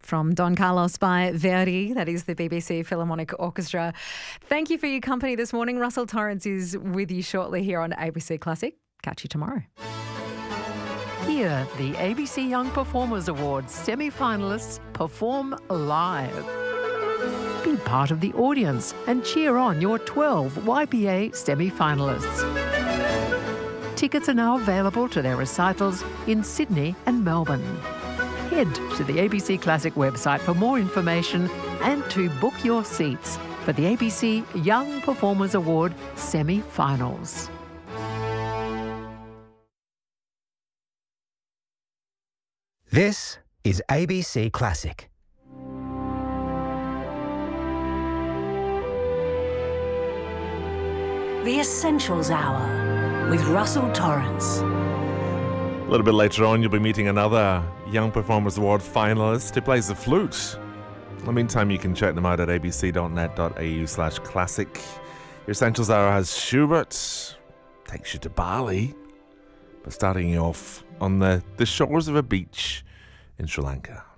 from Don Carlos by Verdi. That is the BBC Philharmonic Orchestra. Thank you for your company this morning. Russell Torrance is with you shortly here on ABC Classic. Catch you tomorrow. Here, the ABC Young Performers Awards semi-finalists perform live. Be part of the audience and cheer on your 12 YPA semi-finalists. Tickets are now available to their recitals in Sydney and Melbourne. Head to the ABC Classic website for more information and to book your seats for the ABC Young Performers Award semi-finals. This is ABC Classic. The Essentials Hour with Russell Torrance. A little bit later on, you'll be meeting another Young Performers Award finalist who plays the flute. In the meantime, you can check them out at abc.net.au/classic. Your Essentials Hour has Schubert, takes you to Bali, but starting you off on the shores of a beach in Sri Lanka.